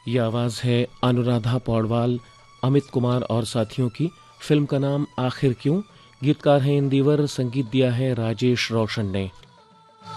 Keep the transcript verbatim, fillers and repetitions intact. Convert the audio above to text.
ये आवाज़ है अनुराधा पौडवाल, अमित कुमार और साथियों की। फिल्म का नाम आखिर क्यों। गीतकार हैं इंदिवर, संगीत दिया है राजेश रोशन ने।